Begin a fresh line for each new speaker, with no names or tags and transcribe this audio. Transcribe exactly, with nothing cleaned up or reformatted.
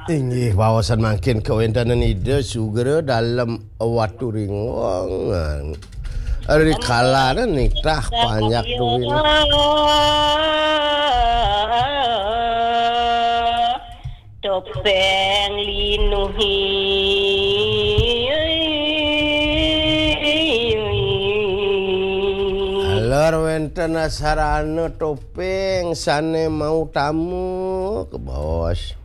Inggih wawasan makin kawentanan ide sugera dalam watu ringongan. Ari kalana nikah banyak duit.
Topeng linuhi
Alor wenten asarana topeng sane mau tamu ke bos.